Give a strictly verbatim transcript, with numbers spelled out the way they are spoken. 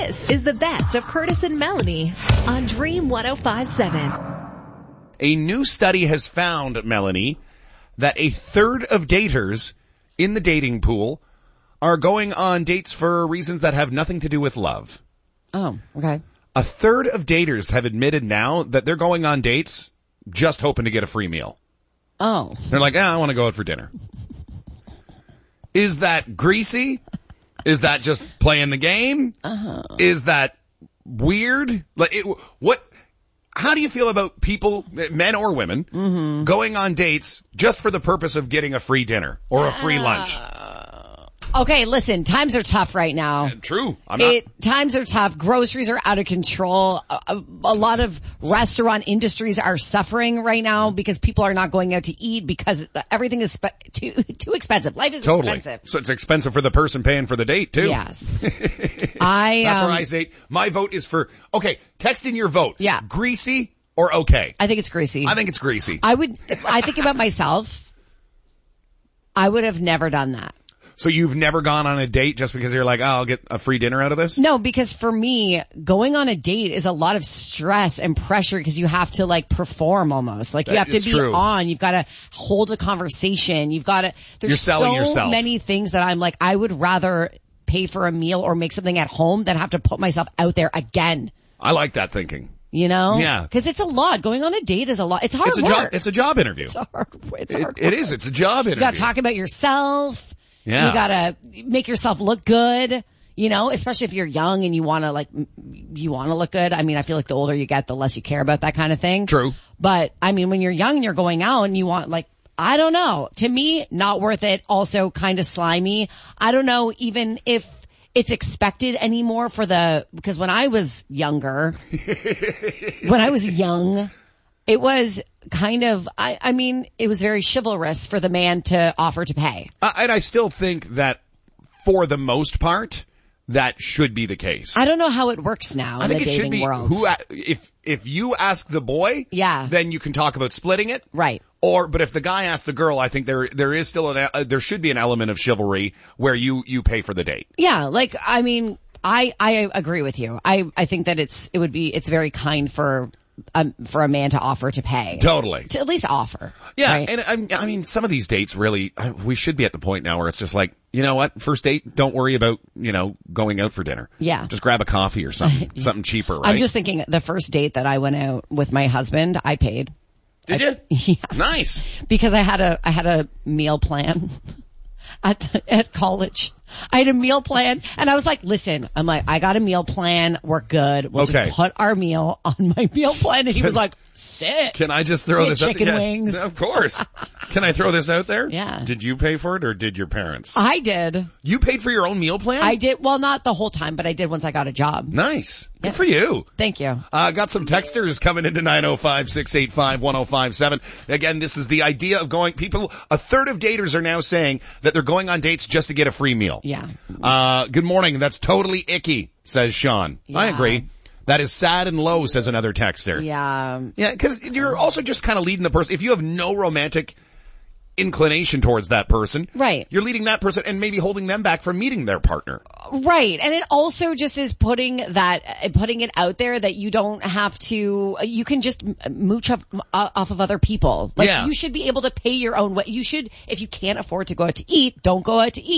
This is the best of Curtis and Melanie on Dream one oh five point seven. A new study has found, Melanie, that a third of daters in the dating pool are going on dates for reasons that have nothing to do with love. Oh, okay. A third of daters have admitted now that they're going on dates just hoping to get a free meal. Oh. They're like, ah, I want to go out for dinner. Is that greasy? Is that just playing the game? Uh-huh. Is that weird? Like, it, what? How do you feel about people, men or women, mm-hmm. going on dates just for the purpose of getting a free dinner or a free lunch? Okay, listen, times are tough right now. Uh, true. I'm not. It, times are tough. Groceries are out of control. A, a, a lot of restaurant industries are suffering right now because people are not going out to eat because everything is spe- too too expensive. Life is Totally. expensive. So it's expensive for the person paying for the date, too. Yes. I, That's um, where I say my vote is for, okay, text in your vote. Yeah. Greasy or okay? I think it's greasy. I think it's greasy. I would, I think about myself. I would have never done that. So you've never gone on a date just because you're like, oh, I'll get a free dinner out of this? No, because for me, going on a date is a lot of stress and pressure because you have to like perform almost. Like you have to It's be true. on. You've got to hold a conversation. You've got to, there's You're selling so yourself. many things that I'm like, I would rather pay for a meal or make something at home than have to put myself out there again. I like that thinking. You know? Yeah. Cause it's a lot. Going on a date is a lot. It's hard It's a work. job. It's a job interview. It's hard. It's It, hard it work. is. It's a job interview. You gotta talk about yourself. Yeah. You gotta make yourself look good, you know, especially if you're young and you wanna like, you wanna look good. I mean, I feel like the older you get, the less you care about that kind of thing. True. But I mean, when you're young and you're going out and you want like, I don't know. To me, not worth it. Also kind of slimy. I don't know even if it's expected anymore for the, because when I was younger, when I was young, it was kind of, I, I mean, it was very chivalrous for the man to offer to pay. Uh, and I still think that for the most part, that should be the case. I don't know how it works now I in think the it dating should be world. who, a- if, if you ask the boy, Yeah. then you can talk about splitting it. Right. Or, but if the guy asks the girl, I think there, there is still an, uh, there should be an element of chivalry where you, you pay for the date. Yeah, like, I mean, I, I agree with you. I, I think that it's, it would be, it's very kind for, um, for a man to offer to pay. Totally. To at least offer. Yeah, right? and I, I mean, some of these dates really, uh, we should be at the point now where it's just like, you know what, first date, don't worry about, you know, going out for dinner. Yeah. Just grab a coffee or something, something cheaper, right? I'm just thinking the first date that I went out with my husband, I paid. Did I, you? Yeah. Nice. Because I had a, I had a meal plan at, at college. I had a meal plan and I was like, listen, I'm like, I got a meal plan. We're good. We'll Okay. just put our meal on my meal plan. And he was like, sick. Can I just throw Get this out chicken there? wings. Yeah, of course. Can I throw this out there? Yeah. Did you pay for it or did your parents? I did. You paid for your own meal plan? I did. Well, not the whole time, but I did once I got a job. Nice. Good Yeah. for you. Thank you. Uh, got some texters coming into nine oh five, six eight five, one oh five seven. Again, this is the idea of going, people, a third of daters are now saying that they're going on dates just to get a free meal. Yeah. Uh, good morning. That's totally icky, says Sean. I Yeah. agree. That is sad and low, says another texter. Yeah. Yeah, because you're also just kind of leading the person. If you have no romantic inclination towards that person, Right. you're leading that person and maybe holding them back from meeting their partner. Right. And it also just is putting that, putting it out there that you don't have to, you can just mooch off, off of other people. Like Yeah. you should be able to pay your own way. You should, if you can't afford to go out to eat, don't go out to eat.